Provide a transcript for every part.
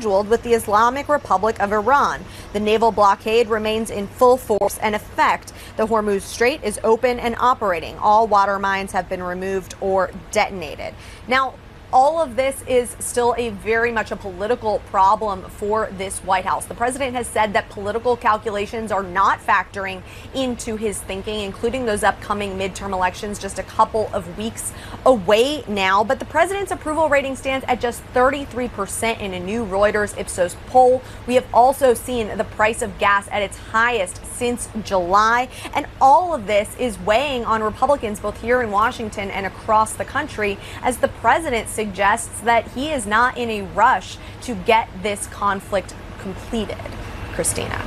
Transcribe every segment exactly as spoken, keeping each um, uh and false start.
scheduled with the Islamic Republic of Iran. The naval blockade remains in full force and effect. The Hormuz Strait is open and operating. All water mines have been removed or detonated. Now, all of this is still a very much a political problem for this White House. The president has said that political calculations are not factoring into his thinking, including those upcoming midterm elections just a couple of weeks away now. But the president's approval rating stands at just thirty-three percent in a new Reuters Ipsos poll. We have also seen the price of gas at its highest since July. And all of this is weighing on Republicans both here in Washington and across the country as the president suggests that he is not in a rush to get this conflict completed. Christina.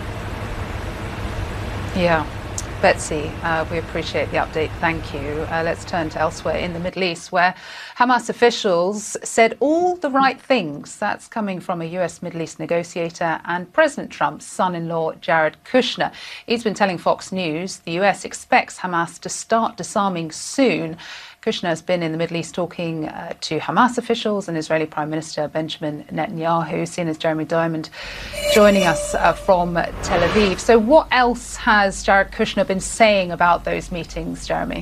Yeah. Betsy, uh, we appreciate the update. Thank you. Uh, let's turn to elsewhere in the Middle East, where Hamas officials said all the right things. That's coming from a U S Middle East negotiator and President Trump's son-in-law, Jared Kushner. He's been telling Fox News the U S expects Hamas to start disarming soon. Kushner has been in the Middle East talking uh, to Hamas officials and Israeli Prime Minister Benjamin Netanyahu, seen as Jeremy Diamond joining us uh, from Tel Aviv. So what else has Jared Kushner been saying about those meetings, Jeremy?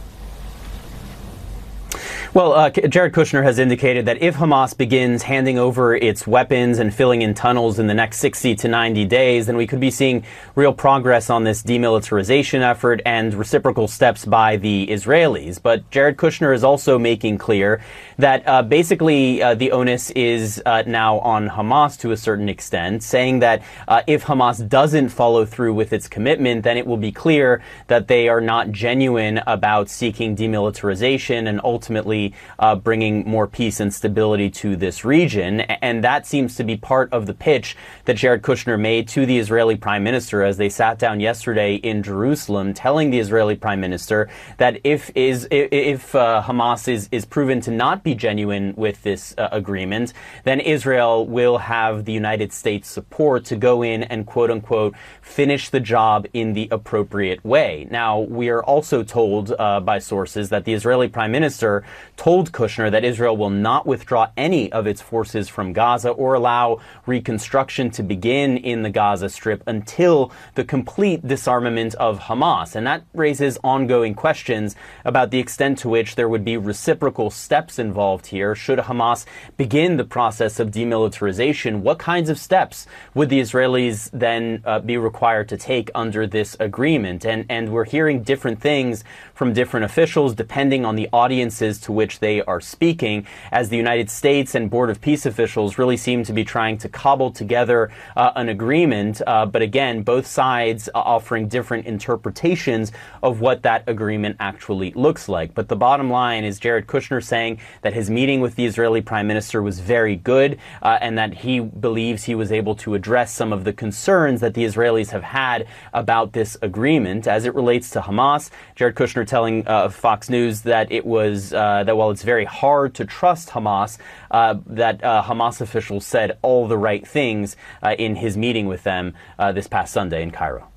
Well, uh, Jared Kushner has indicated that if Hamas begins handing over its weapons and filling in tunnels in the next sixty to ninety days, then we could be seeing real progress on this demilitarization effort and reciprocal steps by the Israelis. But Jared Kushner is also making clear that uh, basically uh, the onus is uh, now on Hamas to a certain extent, saying that uh, if Hamas doesn't follow through with its commitment, then it will be clear that they are not genuine about seeking demilitarization and ultimately Uh, bringing more peace and stability to this region. And that seems to be part of the pitch that Jared Kushner made to the Israeli Prime Minister as they sat down yesterday in Jerusalem, telling the Israeli Prime Minister that if is if uh, Hamas is, is proven to not be genuine with this uh, agreement, then Israel will have the United States support to go in and quote unquote finish the job in the appropriate way. Now, we are also told uh, by sources that the Israeli Prime Minister told Kushner that Israel will not withdraw any of its forces from Gaza or allow reconstruction to begin in the Gaza Strip until the complete disarmament of Hamas. And that raises ongoing questions about the extent to which there would be reciprocal steps involved here. Should Hamas begin the process of demilitarization, what kinds of steps would the Israelis then uh, be required to take under this agreement? And, and we're hearing different things from different officials depending on the audiences to which they are speaking, as the United States and Board of Peace officials really seem to be trying to cobble together uh, an agreement. Uh, but again, both sides uh, offering different interpretations of what that agreement actually looks like. But the bottom line is Jared Kushner saying that his meeting with the Israeli Prime Minister was very good uh, and that he believes he was able to address some of the concerns that the Israelis have had about this agreement. As it relates to Hamas, Jared Kushner telling uh, Fox News that it was uh, that while it's very hard to trust Hamas, uh, that uh, Hamas officials said all the right things uh, in his meeting with them uh, this past Sunday in Cairo.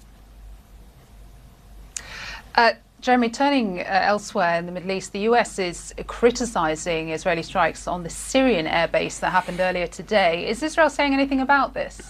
Uh, Jeremy, turning uh, elsewhere in the Middle East, the U S is criticizing Israeli strikes on the Syrian airbase that happened earlier today. Is Israel saying anything about this?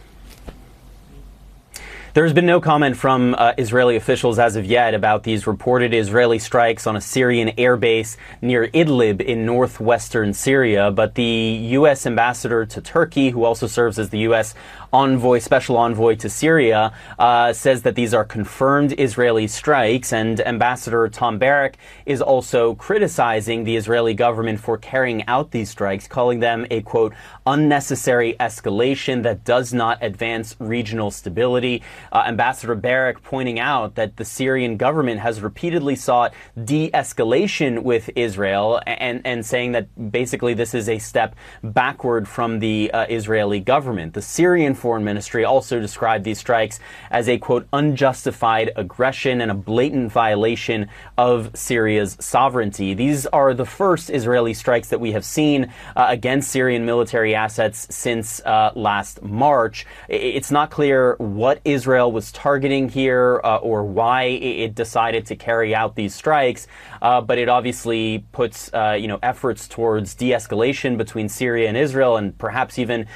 There has been no comment from uh, Israeli officials as of yet about these reported Israeli strikes on a Syrian airbase near Idlib in northwestern Syria. But the U S ambassador to Turkey, who also serves as the U S envoy, special envoy to Syria, uh, says that these are confirmed Israeli strikes. And Ambassador Tom Barrack is also criticizing the Israeli government for carrying out these strikes, calling them a, quote, unnecessary escalation that does not advance regional stability. Uh, Ambassador Barrack pointing out that the Syrian government has repeatedly sought de-escalation with Israel and, and saying that basically this is a step backward from the uh, Israeli government. The Syrian Foreign Ministry also described these strikes as a, quote, unjustified aggression and a blatant violation of Syria's sovereignty. These are the first Israeli strikes that we have seen uh, against Syrian military assets since uh, last March. It's not clear what Israel was targeting here uh, or why it decided to carry out these strikes, uh, but it obviously puts uh, you know efforts towards de-escalation between Syria and Israel and perhaps even